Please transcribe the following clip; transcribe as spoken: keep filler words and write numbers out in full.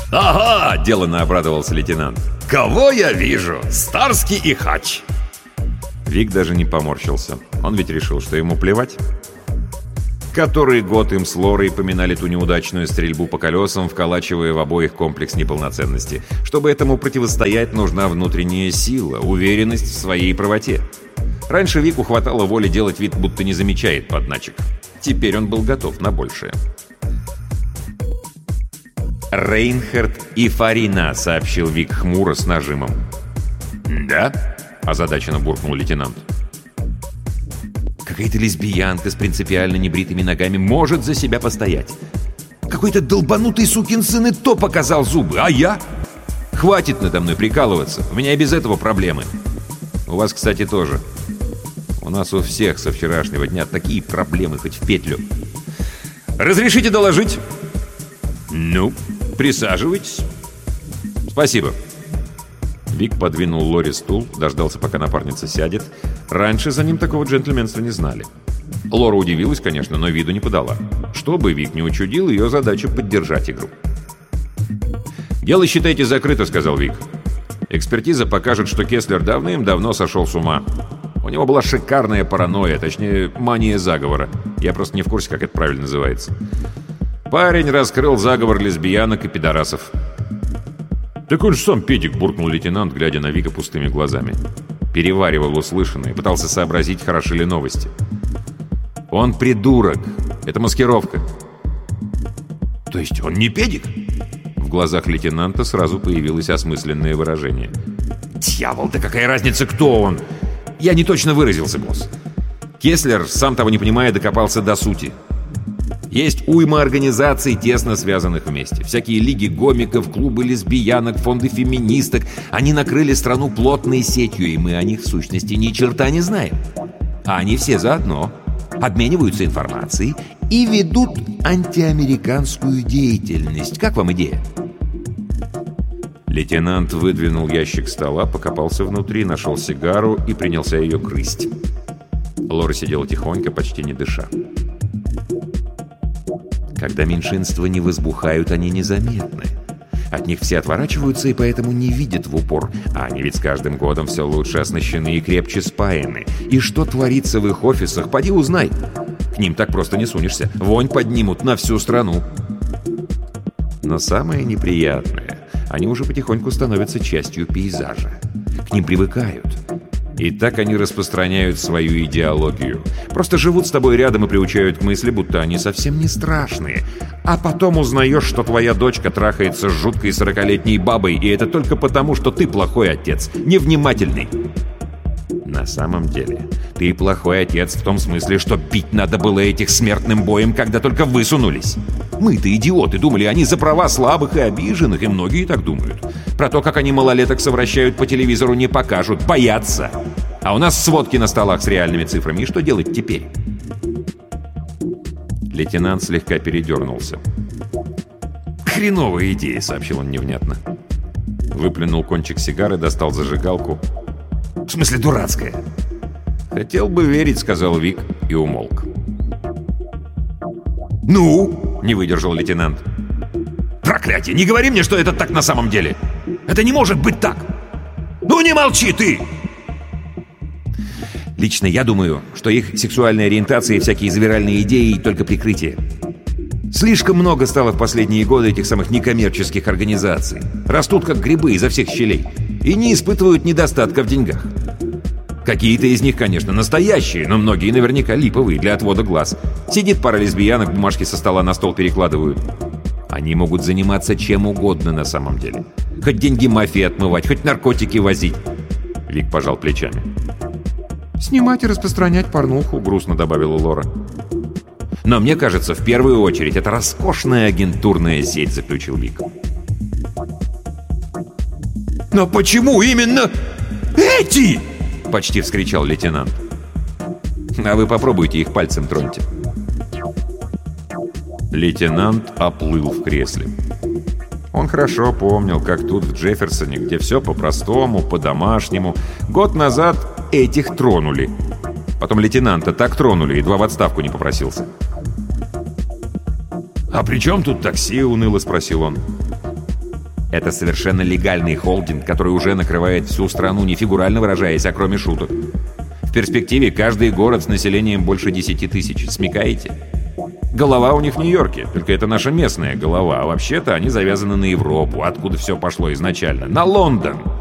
«Ага!» – деланно обрадовался лейтенант. «Кого я вижу? Старский и Хач!» Вик даже не поморщился. Он ведь решил, что ему плевать. Который год им с Лорой поминали ту неудачную стрельбу по колесам, вколачивая в обоих комплекс неполноценности. Чтобы этому противостоять, нужна внутренняя сила, уверенность в своей правоте. Раньше Вику хватало воли делать вид, будто не замечает подначек. Теперь он был готов на большее. «Рейнхард и Фарина», — сообщил Вик хмуро с нажимом. «Да?» — озадаченно буркнул лейтенант. «Какая-то лесбиянка с принципиально небритыми ногами может за себя постоять. Какой-то долбанутый сукин сын и то показал зубы, а я? Хватит надо мной прикалываться, у меня и без этого проблемы. У вас, кстати, тоже. У нас у всех со вчерашнего дня такие проблемы, хоть в петлю. Разрешите доложить?» «Ну, присаживайтесь». «Спасибо». Вик подвинул Лоре стул, дождался, пока напарница сядет. Раньше за ним такого джентльменства не знали. Лора удивилась, конечно, но виду не подала. Что бы Вик не учудил, ее задача поддержать игру. «Дело, считайте, закрыто», — сказал Вик. «Экспертиза покажет, что Кеслер давным-давно сошел с ума. У него была шикарная паранойя, точнее, мания заговора. Я просто не в курсе, как это правильно называется. Парень раскрыл заговор лесбиянок и пидорасов». «Так он же сам педик», — буркнул лейтенант, глядя на Вика пустыми глазами. Переваривал услышанное, пытался сообразить, хороши ли новости. «Он придурок. Это маскировка». «То есть он не педик?» В глазах лейтенанта сразу появилось осмысленное выражение. «Дьявол, да какая разница, кто он? Я не точно выразился, босс. Кеслер, сам того не понимая, докопался до сути. Есть уйма организаций, тесно связанных вместе. Всякие лиги гомиков, клубы лесбиянок, фонды феминисток. Они накрыли страну плотной сетью, и мы о них в сущности ни черта не знаем. А они все заодно. Обмениваются информацией и ведут антиамериканскую деятельность. Как вам идея?» Лейтенант выдвинул ящик стола, покопался внутри, нашел сигару и принялся ее грызть. Лора сидела тихонько, почти не дыша. Когда меньшинства не возбухают, они незаметны. От них все отворачиваются и поэтому не видят в упор. А они ведь с каждым годом все лучше оснащены и крепче спаяны. И что творится в их офисах, поди узнай. К ним так просто не сунешься. Вонь поднимут на всю страну. Но самое неприятное, они уже потихоньку становятся частью пейзажа. К ним привыкают. И так они распространяют свою идеологию. Просто живут с тобой рядом и приучают к мысли, будто они совсем не страшные. А потом узнаешь, что твоя дочка трахается с жуткой сорокалетней бабой, и это только потому, что ты плохой отец, невнимательный. На самом деле, ты плохой отец в том смысле, что бить надо было этих смертным боем, когда только высунулись. Мы-то идиоты, думали, они за права слабых и обиженных, и многие так думают. Про то, как они малолеток совращают по телевизору, не покажут, боятся. А у нас сводки на столах с реальными цифрами, и что делать теперь? Лейтенант слегка передернулся. «Хреновая идея», — сообщил он невнятно. Выплюнул кончик сигары, достал зажигалку. «В смысле дурацкая?» «Хотел бы верить», — сказал Вик и умолк. «Ну?» — не выдержал лейтенант. «Проклятие! Не говори мне, что это так на самом деле! Это не может быть так! Ну не молчи ты!» «Лично я думаю, что их сексуальная ориентация и всякие завиральные идеи — только прикрытие. Слишком много стало в последние годы этих самых некоммерческих организаций. Растут как грибы изо всех щелей и не испытывают недостатка в деньгах. Какие-то из них, конечно, настоящие, но многие наверняка липовые для отвода глаз. Сидит пара лесбиянок, бумажки со стола на стол перекладывают. Они могут заниматься чем угодно на самом деле. Хоть деньги мафии отмывать, хоть наркотики возить». Вик пожал плечами. «Снимать и распространять порнуху», — грустно добавила Лора. «Но мне кажется, в первую очередь, это роскошная агентурная сеть», — заключил Вик. «Но почему именно эти?» — почти вскричал лейтенант. «А вы попробуйте, их пальцем троньте». Лейтенант оплыл в кресле. Он хорошо помнил, как тут в Джефферсоне, где все по-простому, по-домашнему. Год назад этих тронули. Потом лейтенанта так тронули, едва в отставку не попросился. «А при чем тут такси?» — уныло спросил он. Это совершенно легальный холдинг, который уже накрывает всю страну, не фигурально выражаясь, а кроме шуток. В перспективе каждый город с населением больше десяти тысяч. Смекаете? Голова у них в Нью-Йорке, только это наша местная голова, а вообще-то они завязаны на Европу, откуда все пошло изначально, на Лондон.